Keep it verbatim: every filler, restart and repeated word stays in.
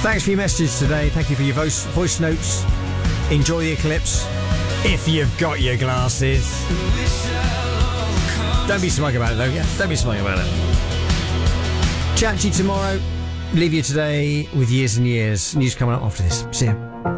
Thanks for your messages today. Thank you for your voice, voice notes. Enjoy the eclipse. If you've got your glasses. Don't be smug about it, though. Yeah, don't be smug about it. Chat to you tomorrow. Leave you today with years and years. News coming up after this. See ya.